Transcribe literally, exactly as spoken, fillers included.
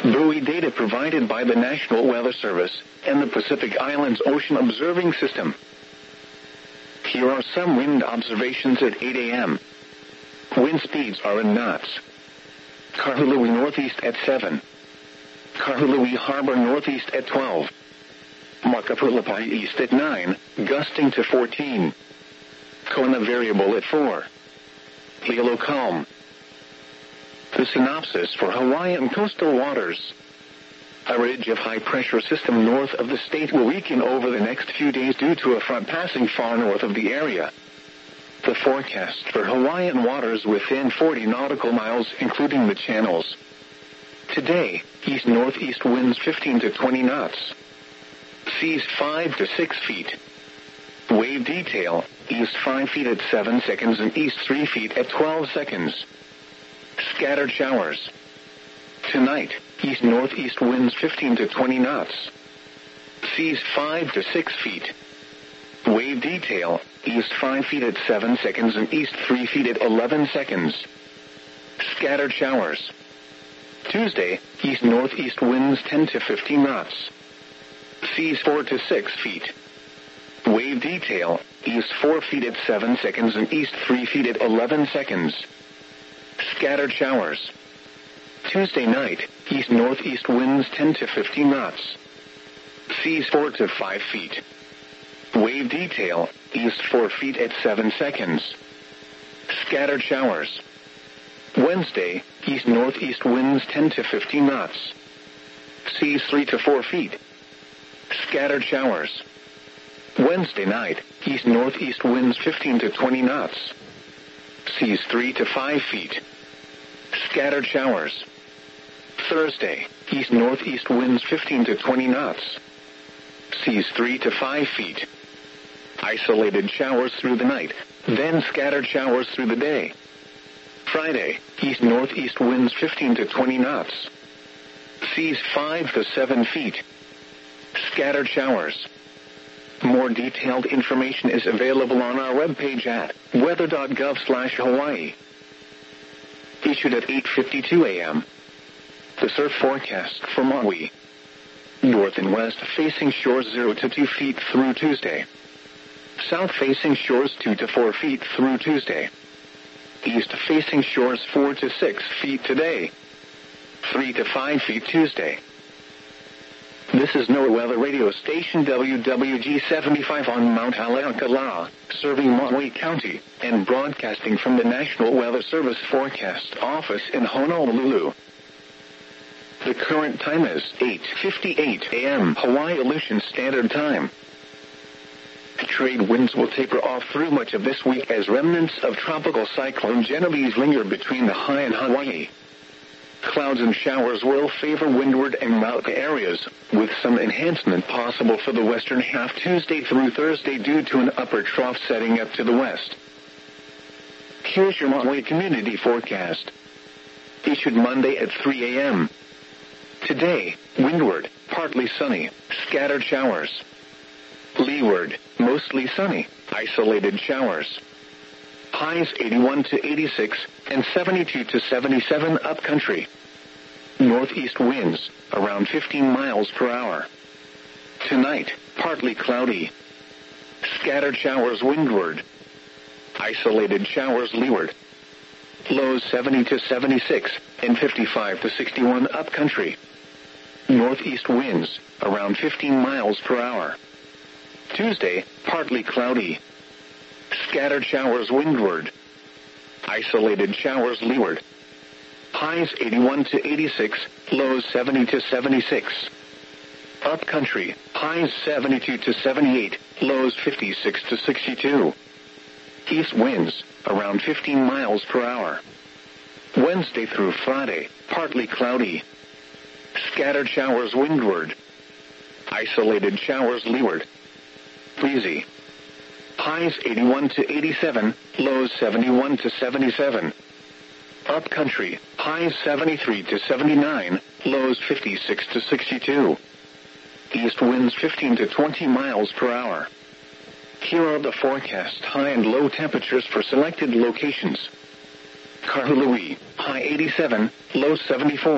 buoy data provided by the National Weather Service and the Pacific Islands Ocean Observing System. Here are some wind observations at eight a m Wind speeds are in knots. Kahului northeast at seven. Kahului Harbor northeast at twelve. Makapulapai east at nine, gusting to fourteen. Kona variable at four. Hilo calm. The synopsis for Hawaiian coastal waters. A ridge of high-pressure system north of the state will weaken over the next few days due to a front passing far north of the area. The forecast for Hawaiian waters within forty nautical miles, including the channels. Today, east-northeast winds fifteen to twenty knots. Seas five to six feet. Wave detail, east five feet at seven seconds and east three feet at twelve seconds. Scattered showers. Tonight, east-northeast winds fifteen to twenty knots. Seas five to six feet. Wave detail, east five feet at seven seconds and east three feet at eleven seconds. Scattered showers. Tuesday, east-northeast winds ten to fifteen knots. Seas four to six feet. Wave detail, east four feet at seven seconds and east three feet at eleven seconds. Scattered showers. Tuesday night, east-northeast winds ten to fifteen knots. Seas four to five feet. Wave detail, east four feet at seven seconds. Scattered showers. Wednesday, east-northeast winds ten to fifteen knots. Seas three to four feet. Scattered showers. Wednesday night, east-northeast winds fifteen to twenty knots. Seas three to five feet. Scattered showers. Thursday, east-northeast winds fifteen to twenty knots. Seas three to five feet. Isolated showers through the night, then scattered showers through the day. Friday, east-northeast winds fifteen to twenty knots. Seas five to seven feet. Scattered showers. More detailed information is available on our webpage at weather dot gov slash Hawaii. Issued at eight fifty-two a m The surf forecast for Maui. North and west facing shores zero to two feet through Tuesday. South facing shores two to four feet through Tuesday. East facing shores four to six feet today. three to five feet Tuesday. This is NOAA Weather Radio Station W W G seventy-five on Mount Haleakala, serving Maui County, and broadcasting from the National Weather Service Forecast Office in Honolulu. The current time is eight fifty-eight a m Hawaii Aleutian Standard Time. Trade winds will taper off through much of this week as remnants of Tropical Cyclone Genevieve linger between the high and Hawaii. Clouds and showers will favor windward and mountain areas, with some enhancement possible for the western half Tuesday through Thursday due to an upper trough setting up to the west. Here's your Maui community forecast. Issued Monday at three a m Today, windward, partly sunny, scattered showers. Leeward, mostly sunny, isolated showers. Highs eighty-one to eighty-six and seventy-two to seventy-seven upcountry. Northeast winds, around fifteen miles per hour. Tonight, partly cloudy. Scattered showers windward. Isolated showers leeward. Lows seventy to seventy-six and fifty-five to sixty-one upcountry. Northeast winds, around fifteen miles per hour. Tuesday, partly cloudy. Scattered showers windward. Isolated showers leeward. Highs eighty-one to eighty-six, lows seventy to seventy-six. Upcountry, highs seventy-two to seventy-eight, lows fifty-six to sixty-two. East winds, around fifteen miles per hour. Wednesday through Friday, partly cloudy. Scattered showers windward. Isolated showers leeward. Breezy. Highs eighty-one to eighty-seven, lows seventy-one to seventy-seven. Upcountry, highs seventy-three to seventy-nine, lows fifty-six to sixty-two. East winds fifteen to twenty miles per hour. Here are the forecast high and low temperatures for selected locations. Kahului, high eighty-seven, low seventy-four.